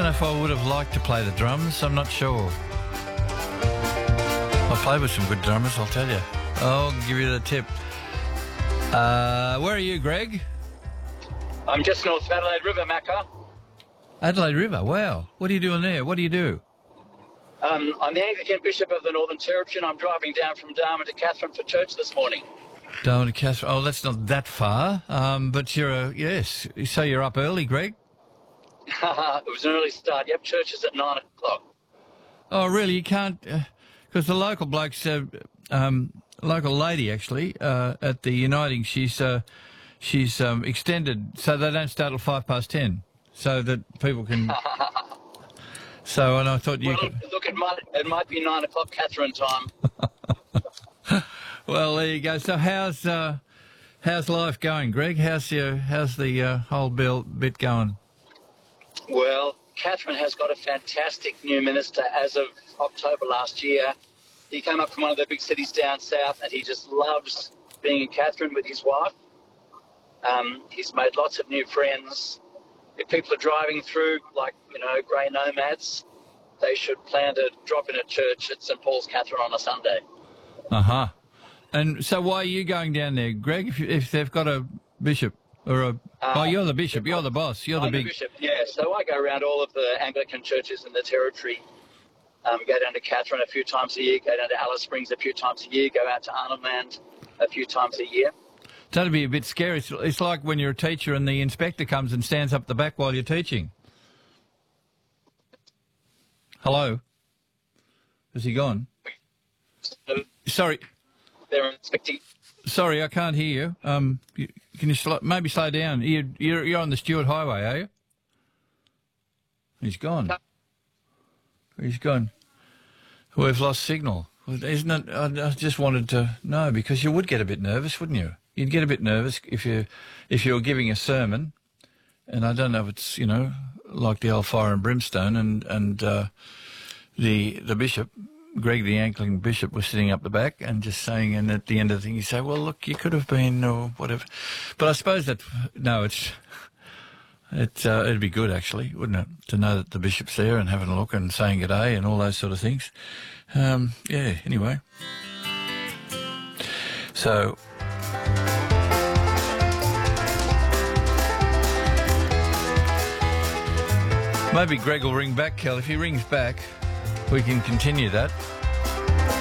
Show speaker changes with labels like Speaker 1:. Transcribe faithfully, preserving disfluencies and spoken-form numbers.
Speaker 1: don't know if I would have liked to play the drums. I'm not sure. I played with some good drummers, I'll tell you. I'll give you the tip. Uh, where are you, Greg?
Speaker 2: I'm just north of Adelaide River, Macca.
Speaker 1: Adelaide River, wow. What are you doing there? What do you do?
Speaker 2: Um, I'm the Anglican Bishop of the Northern Territory, and I'm driving down from Darwin to Katherine for church this morning.
Speaker 1: Darwin to Katherine. Oh, that's not that far. Um, but you're a, yes. So you're up early, Greg?
Speaker 2: It was an early start. Yep, church is at nine o'clock.
Speaker 1: Oh, really? You can't... Because uh, the local blokes... Uh, um, local lady, actually, uh, at the Uniting, she's uh, she's um, extended so they don't start till five past ten, so that people can... So, and I thought you...
Speaker 2: Well,
Speaker 1: could...
Speaker 2: look, it might, it might be nine o'clock Katherine time.
Speaker 1: Well, there you go. So how's uh, how's life going, Greg? How's your, how's the uh, whole bill, bit going?
Speaker 2: Well, Katherine has got a fantastic new minister as of October last year. He came up from one of the big cities down south, and he just loves being in Katherine with his wife. Um, he's made lots of new friends. If people are driving through, like, you know, grey nomads, they should plan to drop in at church at St Paul's Katherine on a Sunday.
Speaker 1: Uh-huh. And so why are you going down there, Greg, if, if they've got a bishop or a... Uh, oh, you're the bishop, you're the boss, you're
Speaker 2: I'm
Speaker 1: the big...
Speaker 2: The bishop, yeah. So I go around all of the Anglican churches in the Territory, um, go down to Katherine a few times a year, go down to Alice Springs a few times a year, go out to Arnhem Land a few times a year.
Speaker 1: That'd be a bit scary. It's, it's like when you're a teacher and the inspector comes and stands up the back while you're teaching. Hello? Has he gone?
Speaker 2: Um,
Speaker 1: Sorry.
Speaker 2: They're inspecting.
Speaker 1: Sorry, I can't hear you. Um, you, can you sl maybe slow down? You, you're, you're on the Stewart Highway, are you? He's gone. He's gone. We've lost signal. Isn't it? I, I just wanted to know, because you would get a bit nervous, wouldn't you? You'd get a bit nervous if you if you were giving a sermon, and I don't know if it's, you know, like the old fire and brimstone, and and uh, the the bishop, Greg, the Anglican bishop, was sitting up the back and just saying, and at the end of the thing, you say, well, look, you could have been or whatever. But I suppose that no, it's it uh, it'd be good actually, wouldn't it, to know that the bishop's there and having a look and saying good day and all those sort of things. Um, yeah. Anyway, so. Maybe Greg will ring back, Kel. If he rings back, we can continue that.